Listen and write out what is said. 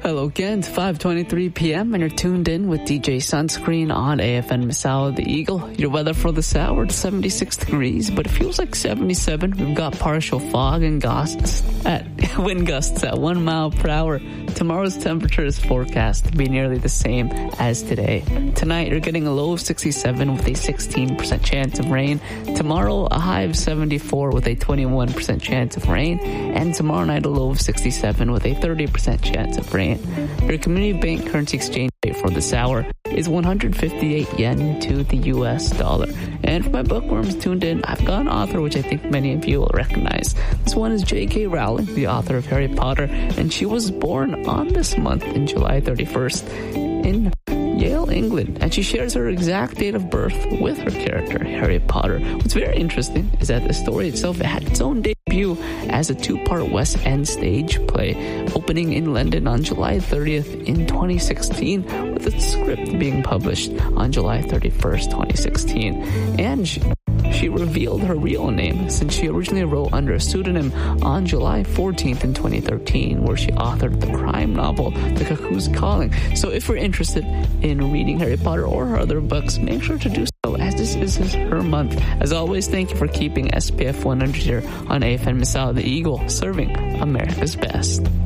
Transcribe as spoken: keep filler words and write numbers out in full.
Hello again, it's five twenty-three p.m. and you're tuned in with D J Sunscreen on A F N Misao the Eagle. Your weather for this hour, it's seventy-six degrees, but it feels like seventy-seven. We've got partial fog and gusts at wind gusts at one mile per hour. Tomorrow's temperature is forecast to be nearly the same as today. Tonight, you're getting a low of sixty-seven with a sixteen percent chance of rain. Tomorrow, a high of seventy-four with a twenty-one percent chance of rain. And tomorrow night, a low of sixty-seven with a thirty percent chance of rain. Your community bank currency exchange rate for this hour is one hundred fifty-eight yen to the U S dollar. And for my bookworms tuned in, I've got an author which I think many of you will recognize. This one is J K Rowling, the author of Harry Potter, and she was born on this month in July thirty-first in Yale, England, and she shares her exact date of birth with her character, Harry Potter. What's very interesting is that the story itself had its own debut as a two-part West End stage play, opening in London on July thirtieth in twenty sixteen, with its script being published on July thirty-first, twenty sixteen. And she, she revealed her real name, since she originally wrote under a pseudonym on July fourteenth in twenty thirteen, where she authored the crime novel The Cuckoo's Calling. So if you're interested in reading Harry Potter or her other books, make sure to do so, as this is her month. As always, thank you for keeping S P F one hundred here on A F N Misao the Eagle, serving America's best.